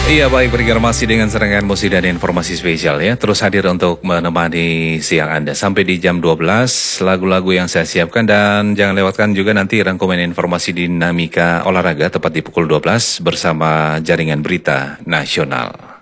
Iya baik, bergerak masih dengan serangan musik dan informasi spesial ya. Terus hadir untuk menemani siang Anda sampai di jam 12 lagu-lagu yang saya siapkan. Dan jangan lewatkan juga nanti rangkuman informasi dinamika olahraga tepat di pukul 12 bersama Jaringan Berita Nasional.